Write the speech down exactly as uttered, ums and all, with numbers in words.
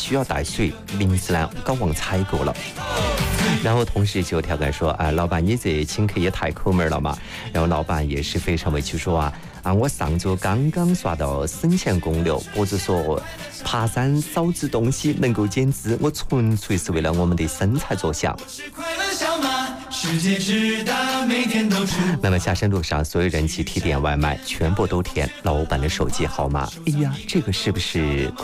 需要带水，临时呢搞忘采购了。然后同时就调侃说啊，老板你这请客也太抠门了嘛。然后老板也是非常委屈说啊啊，我上周刚刚刷到省钱攻略，博主说爬山少吃东西能够减脂，我纯粹是为了我们的身材着想。世界之大，每天都吃。那么下山路上，所有人集体点外卖，全部都填老板的手机号码。哎呀，这个是不是